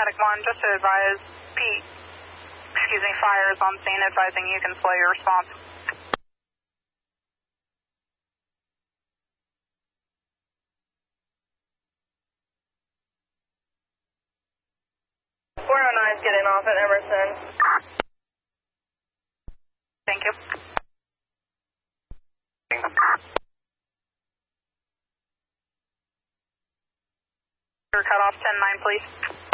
Medic 1, just to advise, fire is on scene, advising you can slow your response. 409 is getting off at Emerson. Thank you. Cut off 10-9, please.